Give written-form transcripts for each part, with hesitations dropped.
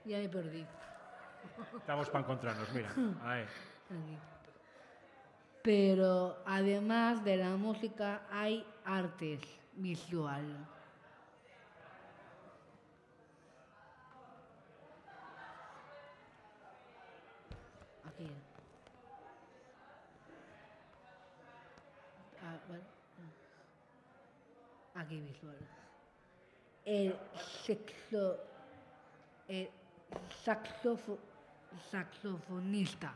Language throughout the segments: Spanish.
Ya me perdí. Estamos para encontrarnos, mira. Ahí. Aquí. Pero además de la música hay artes visual. Aquí. Bueno. Aquí visual. El sexo, el saxofonista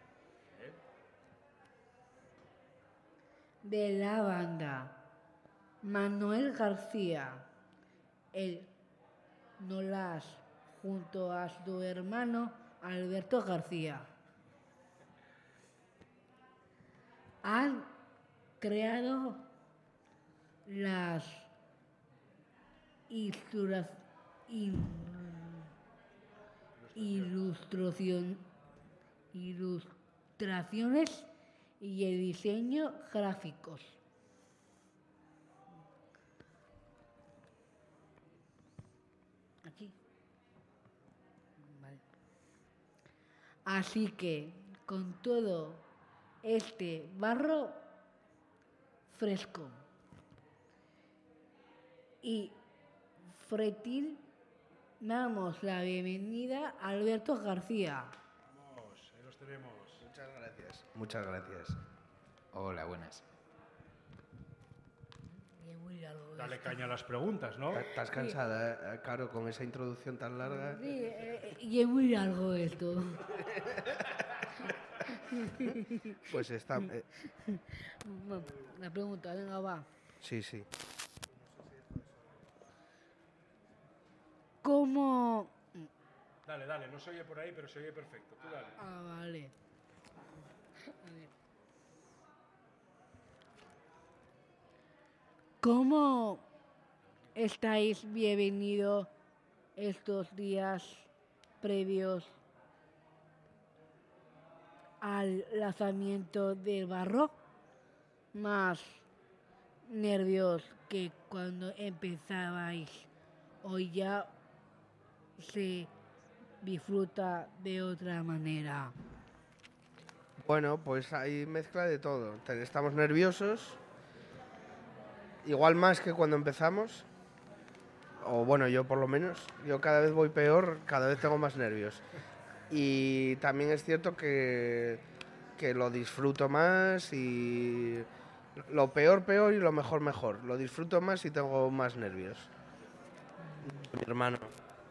de la banda, Manuel García, el Nolas, junto a su hermano Alberto García, han creado las ilustraciones y el diseño gráficos. Aquí. Vale. Así que con todo este barro fresco y fértil, damos la bienvenida a Alberto García. Vamos, ahí los tenemos. Muchas gracias. Muchas gracias. Hola, buenas. Dale caña a las preguntas, ¿no? ¿Estás cansada, Caro, con esa introducción tan larga? Sí, y es muy largo esto. Pues está... La pregunta, venga, va. Sí, sí. ¿Cómo...? Dale, no se oye por ahí, pero se oye perfecto. Tú dale. Ah, vale. A ver. ¿Cómo estáis bienvenidos estos días previos al lanzamiento del barro? ¿Más nervios que cuando empezabais? Hoy ya se disfruta de otra manera. Bueno, pues hay mezcla de todo. Estamos nerviosos, igual más que cuando empezamos, o bueno, yo por lo menos. Yo cada vez voy peor, cada vez tengo más nervios. Y también es cierto que lo disfruto más y lo peor y lo mejor. Lo disfruto más y tengo más nervios. Mi hermano.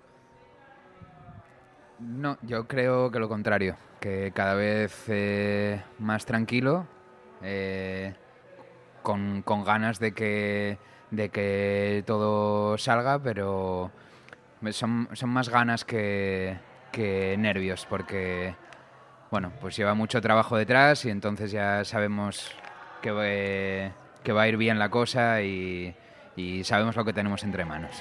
No, yo creo que lo contrario, que cada vez más tranquilo, con ganas de que todo salga, pero son más ganas que nervios, porque bueno, pues lleva mucho trabajo detrás y entonces ya sabemos que va a ir bien la cosa y sabemos lo que tenemos entre manos.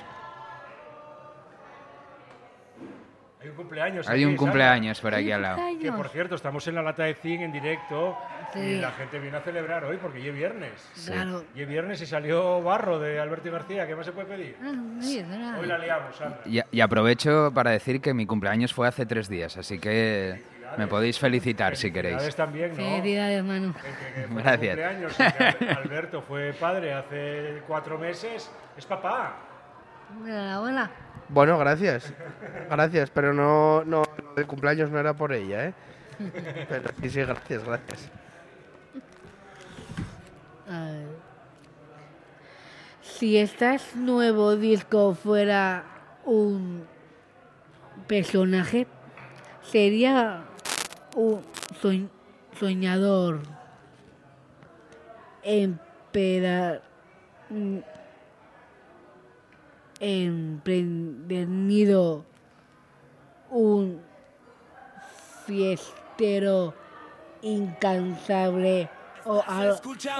Hay un cumpleaños. Hay aquí, un cumpleaños por aquí al lado. Que por cierto, estamos en la Lata de Zinc en directo Sí. y la gente viene a celebrar hoy porque ya es viernes. Claro. Y es viernes y salió barro de Alberto García. ¿Qué más se puede pedir? Sí, de nada. Hoy la liamos, Sandra. Y aprovecho para decir que mi cumpleaños fue hace 3 días, así que me podéis felicitar si queréis. Felicidades también, ¿no? Felicidades, hermano. Que fue Gracias. tu cumpleaños, y que Alberto fue padre hace 4 meses. Es papá. Enhorabuena. Bueno, gracias, pero no, lo del cumpleaños no era por ella, ¿eh? Pero sí, gracias. A ver. Si este nuevo disco fuera un personaje, sería un soñador, empedernido, un fiestero incansable o algo